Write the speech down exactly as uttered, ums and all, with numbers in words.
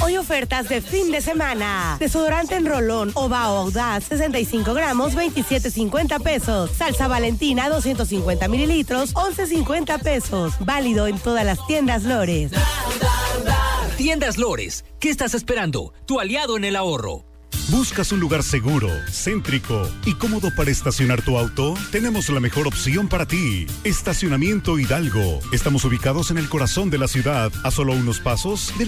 Hoy ofertas de fin de semana. Desodorante en rolón o Bao Audaz, sesenta y cinco gramos, veintisiete cincuenta pesos. Salsa Valentina, doscientos cincuenta mililitros, once cincuenta pesos. Válido en todas las tiendas Lores. Tiendas Lores, ¿qué estás esperando? Tu aliado en el ahorro. ¿Buscas un lugar seguro, céntrico y cómodo para estacionar tu auto? Tenemos la mejor opción para ti. Estacionamiento Hidalgo. Estamos ubicados en el corazón de la ciudad, a solo unos pasos de la